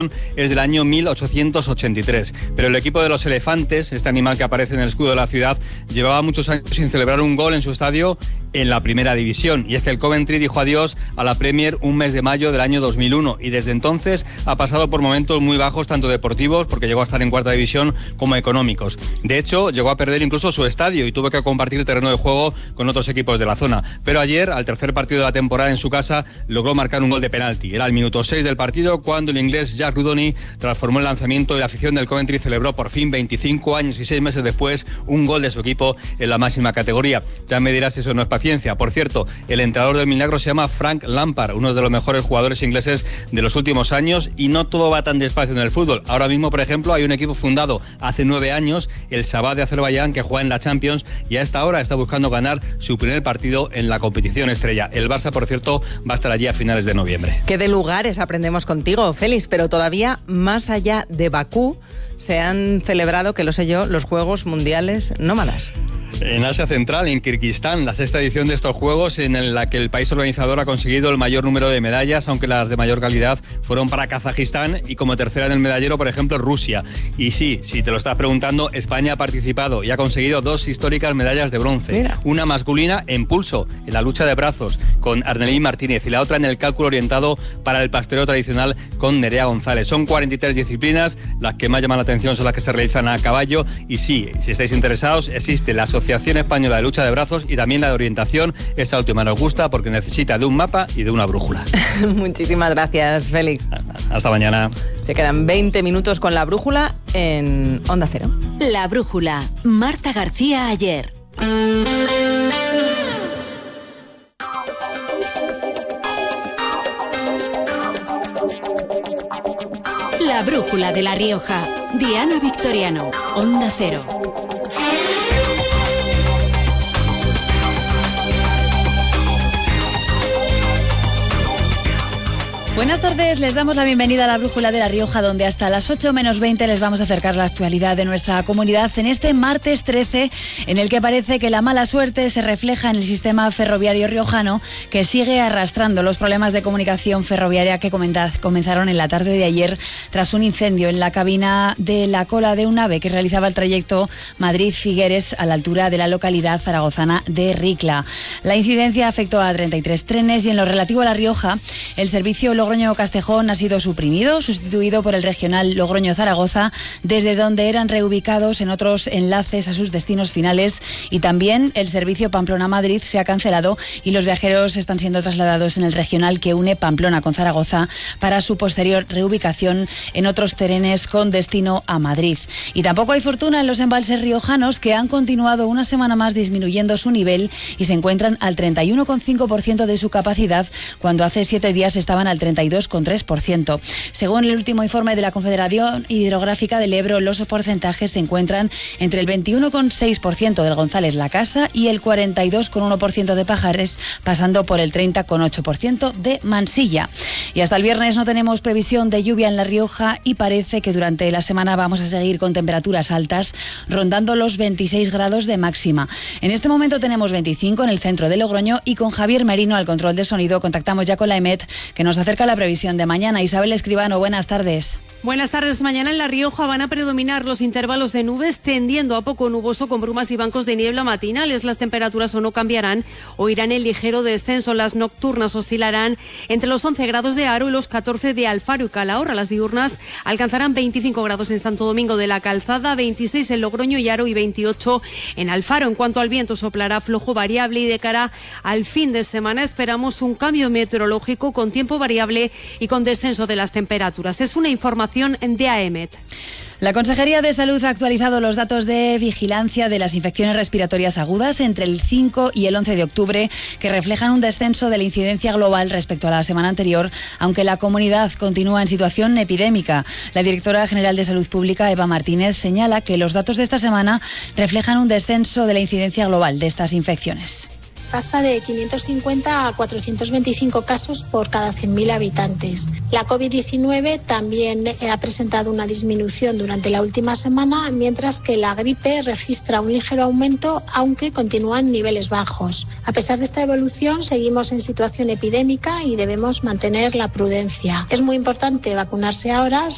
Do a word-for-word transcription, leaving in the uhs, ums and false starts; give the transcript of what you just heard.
es del año mil ochocientos ochenta y tres, pero el equipo de los elefantes, este animal que aparece en el escudo de la ciudad, llevaba muchos años sin celebrar un gol en su estadio en la primera división, y es que el Coventry dijo adiós a la Premier un mes de mayo del año dos mil uno, y desde entonces ha pasado por momentos muy bajos, tanto deportivos, porque llegó a estar en cuarta división, como económicos. De hecho, llegó a perder incluso su estadio y tuvo que compartir el terreno de juego con otros equipos de la zona, pero ayer, al tercer partido de la temporada en su casa, logró marcar un gol de penalti. Era el minuto seis del partido cuando el inglés Jack Rudoni transformó el lanzamiento y la afición del Coventry celebró por fin, veinticinco años y seis meses después, un gol de su equipo en la máxima categoría. Ya me dirás si eso no es paciencia. Por cierto, el entrenador del milagro se llama Frank Lampard, uno de los mejores jugadores ingleses de los últimos años, y no todo va tan despacio en el fútbol. Ahora mismo, por ejemplo, hay un equipo fundado hace nueve años, el Sabah de Azerbaiyán, que juega en la Champions y a esta hora está buscando ganar su primer partido en la competición estrella. El Barça, por cierto, va a estar allí a finales de noviembre. ¿Qué de lugares aprendemos contigo, Félix? Pero todavía más allá de Bakú se han celebrado, que lo sé yo, los Juegos Mundiales Nómadas. En Asia Central, en Kirguistán, la sexta edición de estos Juegos, en la que el país organizador ha conseguido el mayor número de medallas, aunque las de mayor calidad fueron para Kazajistán, y como tercera en el medallero, por ejemplo, Rusia. Y sí, si te lo estás preguntando, España ha participado y ha conseguido dos históricas medallas de bronce. Mira. Una masculina en pulso, en la lucha de brazos, con Arnelín Martínez, y la otra en el cálculo orientado para el pastoreo tradicional, con Nerea González. Son cuarenta y tres disciplinas, las que más llaman la atención son las que se realizan a caballo, y sí, si estáis interesados, existe la Asociación Española de Lucha de Brazos y también la de orientación. Esa última nos gusta porque necesita de un mapa y de una brújula. Muchísimas gracias, Félix. Hasta mañana. Se quedan veinte minutos con la brújula en Onda Cero. La brújula, Marta García Ayer. La brújula de La Rioja. Diana Victoriano, Onda Cero. Buenas tardes, les damos la bienvenida a la Brújula de La Rioja, donde hasta las ocho menos veinte les vamos a acercar la actualidad de nuestra comunidad en este martes trece, en el que parece que la mala suerte se refleja en el sistema ferroviario riojano, que sigue arrastrando los problemas de comunicación ferroviaria que comenzaron en la tarde de ayer tras un incendio en la cabina de la cola de un AVE que realizaba el trayecto Madrid-Figueres a la altura de la localidad zaragozana de Ricla. La incidencia afectó a treinta y tres trenes y en lo relativo a La Rioja, el servicio Logroño-Castejón ha sido suprimido, sustituido por el regional Logroño-Zaragoza, desde donde eran reubicados en otros enlaces a sus destinos finales, y también el servicio Pamplona-Madrid se ha cancelado y los viajeros están siendo trasladados en el regional que une Pamplona con Zaragoza para su posterior reubicación en otros trenes con destino a Madrid. Y tampoco hay fortuna en los embalses riojanos, que han continuado una semana más disminuyendo su nivel y se encuentran al treinta y uno coma cinco por ciento de su capacidad, cuando hace siete días estaban al treinta y dos coma tres por ciento. Según el último informe de la Confederación Hidrográfica del Ebro, los porcentajes se encuentran entre el veintiuno coma seis por ciento del González La Casa y el cuarenta y dos coma uno por ciento de Pajares, pasando por el treinta coma ocho por ciento de Mansilla. Y hasta el viernes no tenemos previsión de lluvia en La Rioja y parece que durante la semana vamos a seguir con temperaturas altas, rondando los veintiséis grados de máxima. En este momento tenemos veinticinco en el centro de Logroño, y con Javier Merino al control de sonido contactamos ya con la EMET, que nos acerca la previsión de mañana. Isabel Escribano, buenas tardes. Buenas tardes. Mañana en La Rioja van a predominar los intervalos de nubes, tendiendo a poco nuboso con brumas y bancos de niebla matinales. Las temperaturas o no cambiarán o irán en ligero descenso. Las nocturnas oscilarán entre los once grados de Haro y los catorce de Alfaro y Calahorra. Las diurnas alcanzarán veinticinco grados en Santo Domingo de la Calzada, veintiséis en Logroño y Haro y veintiocho en Alfaro. En cuanto al viento, soplará flojo variable, y de cara al fin de semana esperamos un cambio meteorológico con tiempo variable y con descenso de las temperaturas. Es una información de AEMET. La Consejería de Salud ha actualizado los datos de vigilancia de las infecciones respiratorias agudas entre el cinco y el once de octubre, que reflejan un descenso de la incidencia global respecto a la semana anterior, aunque la comunidad continúa en situación epidémica. La directora general de Salud Pública, Eva Martínez, señala que los datos de esta semana reflejan un descenso de la incidencia global de estas infecciones. Pasa de quinientos cincuenta a cuatrocientos veinticinco casos por cada cien mil habitantes. La covid diecinueve también ha presentado una disminución durante la última semana, mientras que la gripe registra un ligero aumento, aunque continúan niveles bajos. A pesar de esta evolución, seguimos en situación epidémica y debemos mantener la prudencia. Es muy importante vacunarse ahora.